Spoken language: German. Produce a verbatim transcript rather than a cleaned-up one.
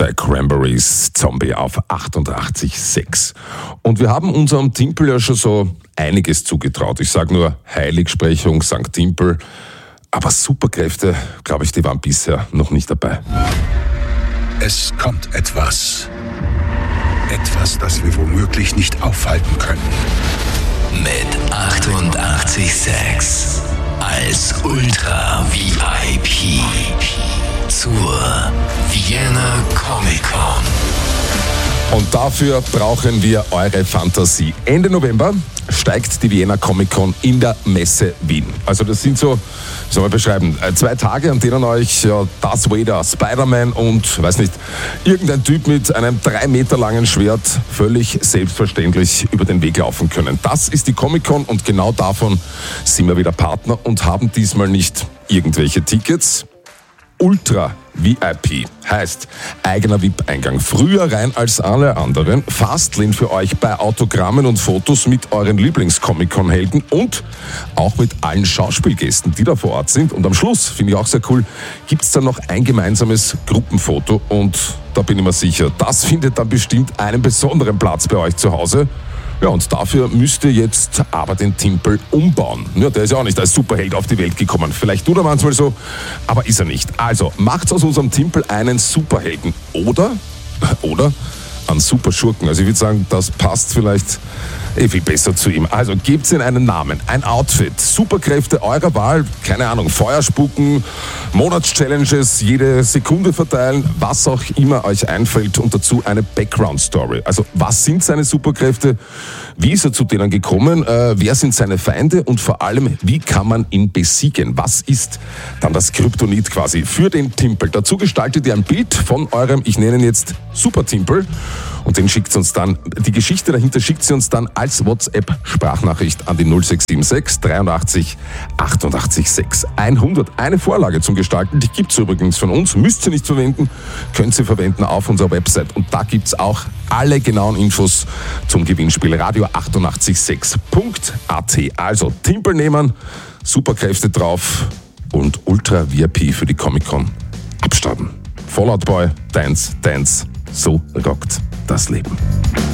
The Cranberries, Zombie auf achtundachtzig Komma sechs. Und wir haben unserem Timpel ja schon so einiges zugetraut. Ich sage nur Heiligsprechung, Sankt Timpel. Aber Superkräfte, glaube ich, die waren bisher noch nicht dabei. Es kommt etwas. Etwas, das wir womöglich nicht aufhalten können. Mit achtundachtzig Komma sechs als Ultra V I P zur Vienna Comic Con. Und dafür brauchen wir eure Fantasie. Ende November steigt die Vienna Comic Con in der Messe Wien. Also das sind so, wie soll man beschreiben, zwei Tage, an denen euch ja, Darth Vader, Spider-Man und, weiß nicht, irgendein Typ mit einem drei Meter langen Schwert völlig selbstverständlich über den Weg laufen können. Das ist die Comic Con und genau davon sind wir wieder Partner und haben diesmal nicht irgendwelche Tickets. Ultra V I P heißt eigener V I P-Eingang. Früher rein als alle anderen. Fastlane für euch bei Autogrammen und Fotos mit euren Lieblings-Comic-Con-Helden und auch mit allen Schauspielgästen, die da vor Ort sind. Und am Schluss, finde ich auch sehr cool, gibt es dann noch ein gemeinsames Gruppenfoto. Und da bin ich mir sicher, das findet dann bestimmt einen besonderen Platz bei euch zu Hause. Ja, und dafür müsst ihr jetzt aber den Timpel umbauen. Ja, der ist ja auch nicht als Superheld auf die Welt gekommen. Vielleicht tut er manchmal so, aber ist er nicht. Also, macht's aus unserem Timpel einen Superhelden. Oder, oder einen Superschurken. Also ich würde sagen, das passt vielleicht eh viel besser zu ihm. Also gebt's ihm einen Namen, ein Outfit, Superkräfte eurer Wahl, keine Ahnung, Feuer spucken, Monatschallenges jede Sekunde verteilen, was auch immer euch einfällt und dazu eine Background-Story. Also was sind seine Superkräfte, wie ist er zu denen gekommen, äh, wer sind seine Feinde und vor allem, wie kann man ihn besiegen? Was ist dann das Kryptonit quasi für den Timpel? Dazu gestaltet ihr ein Bild von eurem, ich nenne ihn jetzt Super-Timpel und den schickt uns dann, die Geschichte dahinter schickt sie uns dann als WhatsApp-Sprachnachricht an die null sechs sieben sechs dreiundachtzig achtundachtzig sechs. hundert, eine Vorlage zum Gestalten, die gibt's übrigens von uns, müsst ihr nicht verwenden, könnt ihr verwenden auf unserer Website und da gibt's auch alle genauen Infos zum Gewinnspiel radio achtundachtzig sechs punkt a t. Also Timpel nehmen, Superkräfte drauf und Ultra V I P für die Comic-Con abstauben. Fallout Boy, Dance, Dance, so rockt das Leben.